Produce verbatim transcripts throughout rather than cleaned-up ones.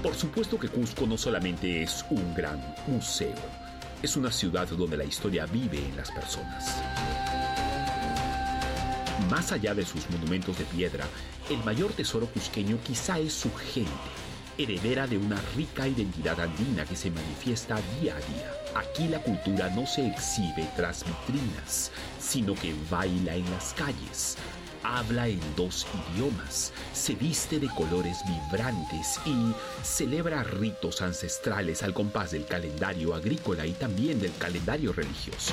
Por supuesto que Cusco no solamente es un gran museo, es una ciudad donde la historia vive en las personas. Más allá de sus monumentos de piedra, el mayor tesoro cusqueño quizá es su gente, heredera de una rica identidad andina que se manifiesta día a día. Aquí la cultura no se exhibe tras vitrinas, sino que baila en las calles, habla en dos idiomas, se viste de colores vibrantes y celebra ritos ancestrales al compás del calendario agrícola y también del calendario religioso.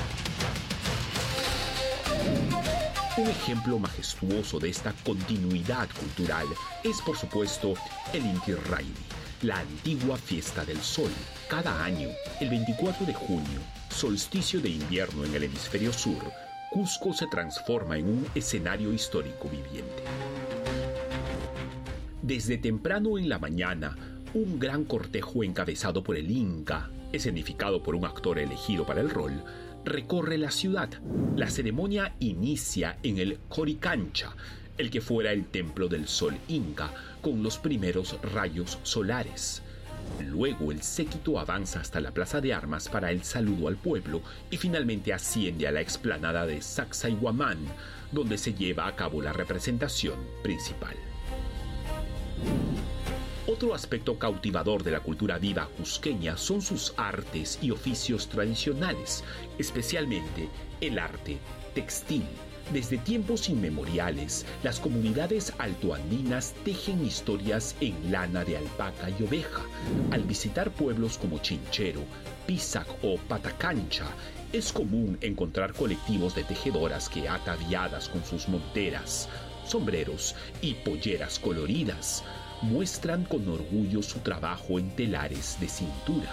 Un ejemplo majestuoso de esta continuidad cultural es, por supuesto, el Inti Raymi, la antigua fiesta del sol. Cada año, el veinticuatro de junio, solsticio de invierno en el hemisferio sur, Cusco se transforma en un escenario histórico viviente. Desde temprano en la mañana, un gran cortejo encabezado por el Inca, escenificado por un actor elegido para el rol, recorre la ciudad. La ceremonia inicia en el Coricancha, el que fuera el templo del sol inca, con los primeros rayos solares. Luego el séquito avanza hasta la plaza de armas para el saludo al pueblo y finalmente asciende a la explanada de Sacsayhuamán, donde se lleva a cabo la representación principal. Otro aspecto cautivador de la cultura viva cusqueña son sus artes y oficios tradicionales, especialmente el arte textil. Desde tiempos inmemoriales, las comunidades altoandinas tejen historias en lana de alpaca y oveja. Al visitar pueblos como Chinchero, Pisac o Patacancha, es común encontrar colectivos de tejedoras que, ataviadas con sus monteras, sombreros y polleras coloridas, muestran con orgullo su trabajo en telares de cintura.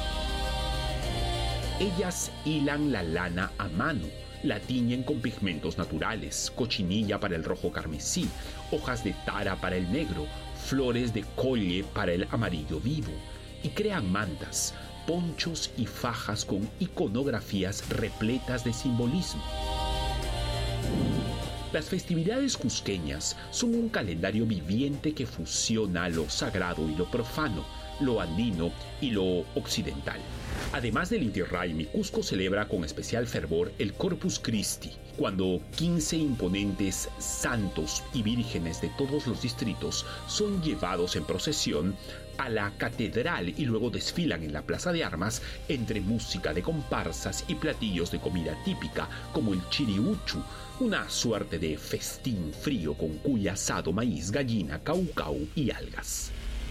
Ellas hilan la lana a mano, la tiñen con pigmentos naturales, cochinilla para el rojo carmesí, hojas de tara para el negro, flores de colle para el amarillo vivo, y crean mantas, ponchos y fajas con iconografías repletas de simbolismo. Las festividades cusqueñas son un calendario viviente que fusiona lo sagrado y lo profano, lo andino y lo occidental. Además del Inti Raymi, Cusco celebra con especial fervor el Corpus Christi, cuando quince imponentes santos y vírgenes de todos los distritos son llevados en procesión a la catedral y luego desfilan en la plaza de armas entre música de comparsas y platillos de comida típica como el chiriuchu, una suerte de festín frío con cuy asado, maíz, gallina, caucau y algas.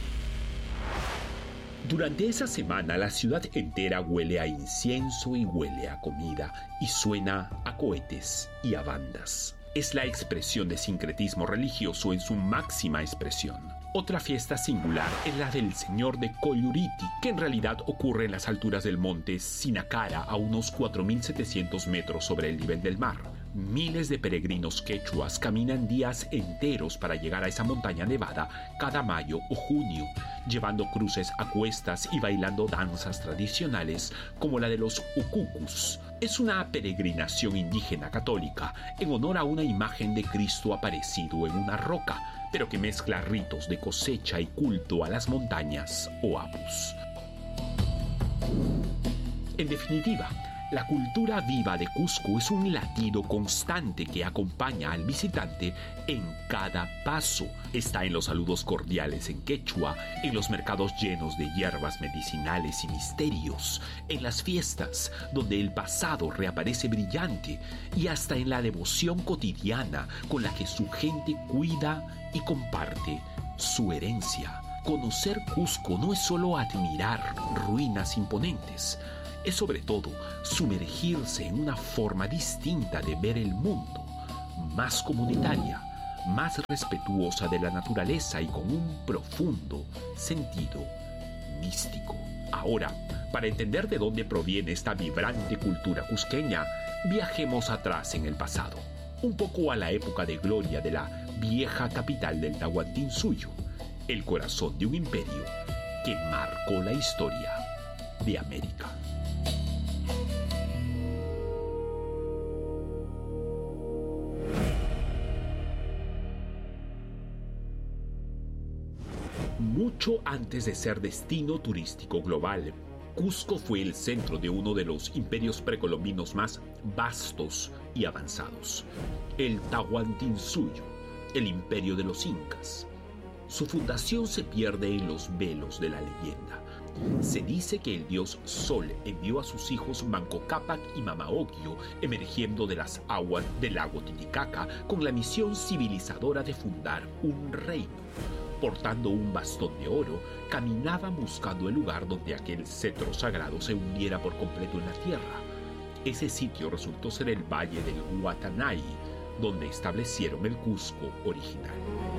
Durante esa semana la ciudad entera huele a incienso y huele a comida y suena a cohetes y a bandas. Es la expresión de sincretismo religioso en su máxima expresión. Otra fiesta singular es la del Señor de Colluriti, que en realidad ocurre en las alturas del monte Sinacara, a unos cuatro mil setecientos metros sobre el nivel del mar. Miles de peregrinos quechuas caminan días enteros para llegar a esa montaña nevada cada mayo o junio, llevando cruces a cuestas y bailando danzas tradicionales como la de los ucucus. Es una peregrinación indígena católica en honor a una imagen de Cristo aparecido en una roca, pero que mezcla ritos de cosecha y culto a las montañas o apus. En definitiva, la cultura viva de Cusco es un latido constante que acompaña al visitante en cada paso. Está en los saludos cordiales en quechua, en los mercados llenos de hierbas medicinales y misterios, en las fiestas donde el pasado reaparece brillante y hasta en la devoción cotidiana con la que su gente cuida y comparte su herencia. Conocer Cusco no es solo admirar ruinas imponentes, es sobre todo sumergirse en una forma distinta de ver el mundo, más comunitaria, más respetuosa de la naturaleza y con un profundo sentido místico. Ahora, para entender de dónde proviene esta vibrante cultura cusqueña, viajemos atrás en el pasado, un poco a la época de gloria de la vieja capital del Tahuantinsuyo, el corazón de un imperio que marcó la historia de América. Mucho antes de ser destino turístico global, Cusco fue el centro de uno de los imperios precolombinos más vastos y avanzados, el Tahuantinsuyo, el imperio de los incas. Su fundación se pierde en los velos de la leyenda. Se dice que el dios Sol envió a sus hijos Manco Cápac y Mama Ocllo emergiendo de las aguas del lago Titicaca con la misión civilizadora de fundar un reino. Portando un bastón de oro, caminaban buscando el lugar donde aquel cetro sagrado se hundiera por completo en la tierra. Ese sitio resultó ser el valle del Huatanay, donde establecieron el Cusco original.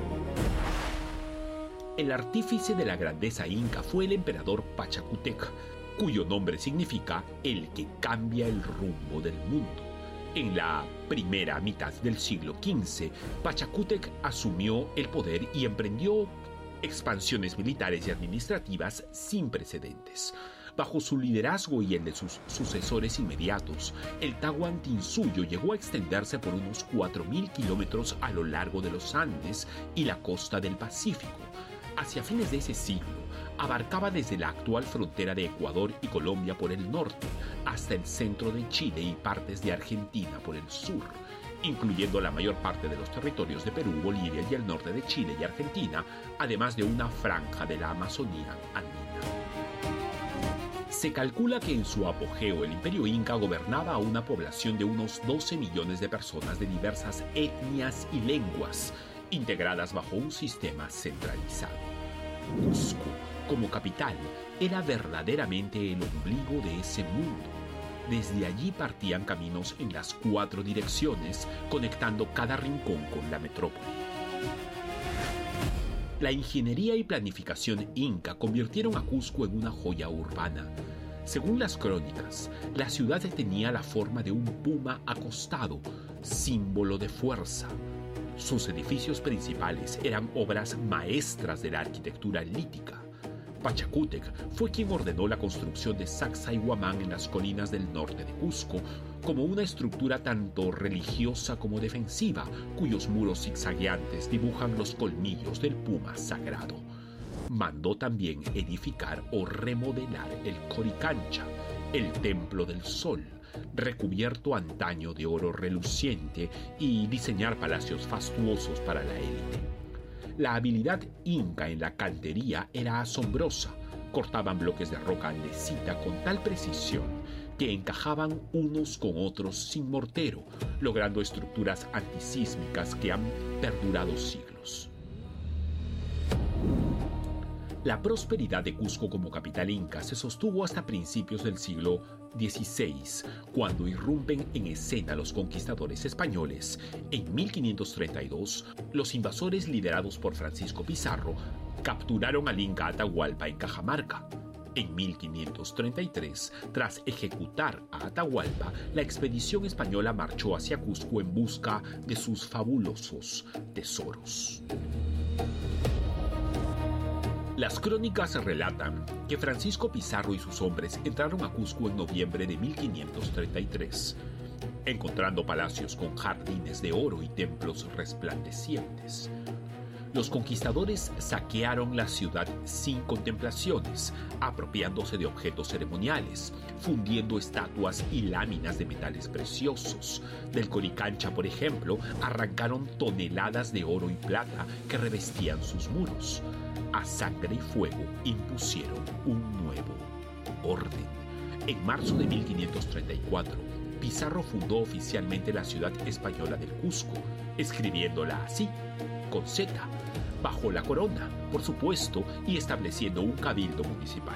El artífice de la grandeza inca fue el emperador Pachacútec, cuyo nombre significa el que cambia el rumbo del mundo. En la primera mitad del siglo quince, Pachacútec asumió el poder y emprendió expansiones militares y administrativas sin precedentes. Bajo su liderazgo y el de sus sucesores inmediatos, el Tahuantinsuyo llegó a extenderse por unos cuatro mil kilómetros a lo largo de los Andes y la costa del Pacífico. Hacia fines de ese siglo, abarcaba desde la actual frontera de Ecuador y Colombia por el norte hasta el centro de Chile y partes de Argentina por el sur, incluyendo la mayor parte de los territorios de Perú, Bolivia y el norte de Chile y Argentina, además de una franja de la Amazonía andina. Se calcula que en su apogeo el imperio inca gobernaba a una población de unos doce millones de personas de diversas etnias y lenguas, integradas bajo un sistema centralizado. Cusco, como capital, era verdaderamente el ombligo de ese mundo. Desde allí partían caminos en las cuatro direcciones, conectando cada rincón con la metrópoli. La ingeniería y planificación inca convirtieron a Cusco en una joya urbana. Según las crónicas, la ciudad tenía la forma de un puma acostado, símbolo de fuerza. Sus edificios principales eran obras maestras de la arquitectura lítica. Pachacútec fue quien ordenó la construcción de Sacsayhuamán en las colinas del norte de Cusco, como una estructura tanto religiosa como defensiva, cuyos muros zigzagueantes dibujan los colmillos del puma sagrado. Mandó también edificar o remodelar el Coricancha, el templo del sol, recubierto antaño de oro reluciente, y diseñar palacios fastuosos para la élite. La habilidad inca en la cantería era asombrosa. Cortaban bloques de roca andesita con tal precisión que encajaban unos con otros sin mortero, logrando estructuras antisísmicas que han perdurado siglos. La prosperidad de Cusco como capital inca se sostuvo hasta principios del siglo dieciséis, cuando irrumpen en escena los conquistadores españoles. En mil quinientos treinta y dos, los invasores liderados por Francisco Pizarro capturaron al inca Atahualpa en Cajamarca. En mil quinientos treinta y tres, tras ejecutar a Atahualpa, la expedición española marchó hacia Cusco en busca de sus fabulosos tesoros. Las crónicas relatan que Francisco Pizarro y sus hombres entraron a Cusco en noviembre de mil quinientos treinta y tres, encontrando palacios con jardines de oro y templos resplandecientes. Los conquistadores saquearon la ciudad sin contemplaciones, apropiándose de objetos ceremoniales, fundiendo estatuas y láminas de metales preciosos. Del Coricancha, por ejemplo, arrancaron toneladas de oro y plata que revestían sus muros. A sangre y fuego impusieron un nuevo orden. En marzo de mil quinientos treinta y cuatro, Pizarro fundó oficialmente la ciudad española del Cusco, escribiéndola así, con Z, bajo la corona, por supuesto, y estableciendo un cabildo municipal.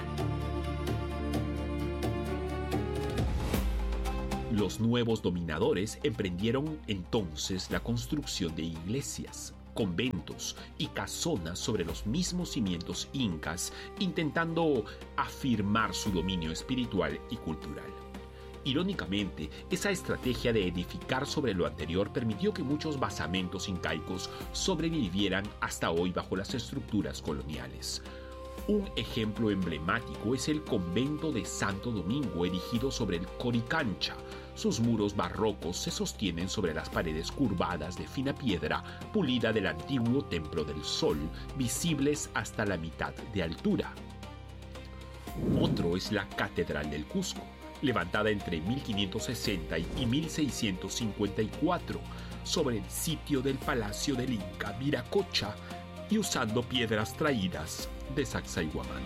Los nuevos dominadores emprendieron entonces la construcción de iglesias, conventos y casonas sobre los mismos cimientos incas, intentando afirmar su dominio espiritual y cultural. Irónicamente, esa estrategia de edificar sobre lo anterior permitió que muchos basamentos incaicos sobrevivieran hasta hoy bajo las estructuras coloniales. Un ejemplo emblemático es el convento de Santo Domingo, erigido sobre el Coricancha. Sus muros barrocos se sostienen sobre las paredes curvadas de fina piedra pulida del antiguo Templo del Sol, visibles hasta la mitad de altura. Otro es la Catedral del Cusco, levantada entre mil quinientos sesenta y mil seiscientos cincuenta y cuatro, sobre el sitio del Palacio del Inca Viracocha y usando piedras traídas de Sacsayhuamán.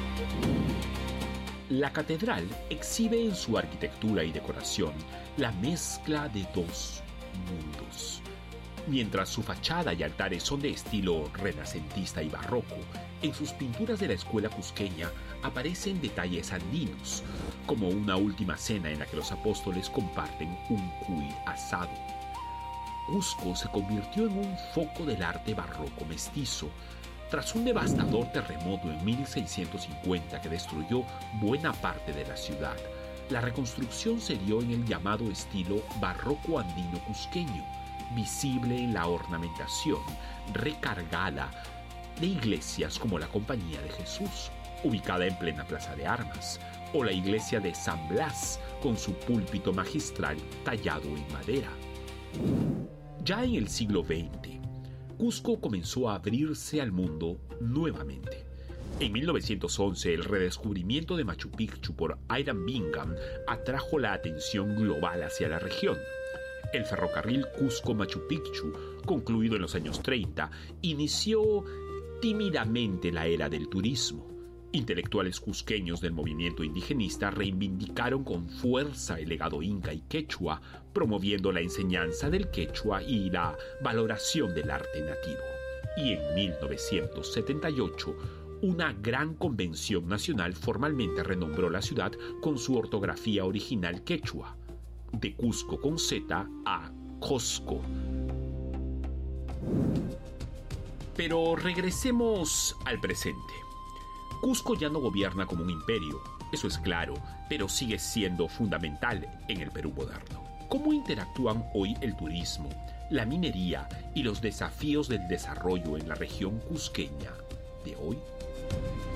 La catedral exhibe en su arquitectura y decoración la mezcla de dos mundos. Mientras su fachada y altares son de estilo renacentista y barroco, en sus pinturas de la escuela cusqueña aparecen detalles andinos, como una última cena en la que los apóstoles comparten un cuy asado. Cusco se convirtió en un foco del arte barroco mestizo, tras un devastador terremoto en mil seiscientos cincuenta que destruyó buena parte de la ciudad. La reconstrucción se dio en el llamado estilo barroco andino cusqueño, visible en la ornamentación recargada de iglesias como la Compañía de Jesús, ubicada en plena Plaza de Armas, o la iglesia de San Blas, con su púlpito magistral tallado en madera. Ya en el siglo veinte, Cusco comenzó a abrirse al mundo nuevamente. En mil novecientos once, el redescubrimiento de Machu Picchu por Hiram Bingham atrajo la atención global hacia la región. El ferrocarril Cusco-Machu Picchu, concluido en los años treinta, inició tímidamente la era del turismo. Intelectuales cusqueños del movimiento indigenista reivindicaron con fuerza el legado inca y quechua, promoviendo la enseñanza del quechua y la valoración del arte nativo. Y en mil novecientos setenta y ocho, una gran convención nacional formalmente renombró la ciudad con su ortografía original quechua, de Cusco con Z a Cosco. Pero regresemos al presente. Cusco ya no gobierna como un imperio, eso es claro, pero sigue siendo fundamental en el Perú moderno. ¿Cómo interactúan hoy el turismo, la minería y los desafíos del desarrollo en la región cusqueña de hoy?